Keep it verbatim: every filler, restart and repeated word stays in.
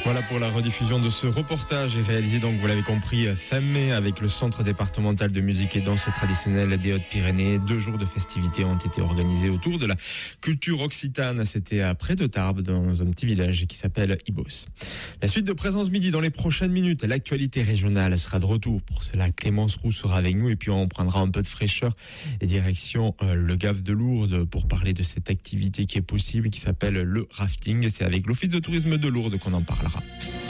Voilà pour la rediffusion de ce reportage réalisé, donc vous l'avez compris, fin mai avec le Centre départemental de musique et danse traditionnelle des Hautes-Pyrénées. Deux jours de festivités ont été organisés autour de la culture occitane. C'était à près de Tarbes, dans un petit village qui s'appelle Ibos. La suite de Présence Midi dans les prochaines minutes. L'actualité régionale sera de retour. Pour cela, Clémence Roux sera avec nous et puis on prendra un peu de fraîcheur et direction euh, le Gave de Lourdes pour parler de cette activité qui est possible, qui s'appelle le rafting. C'est avec l'Office de tourisme de Lourdes qu'on en parlera.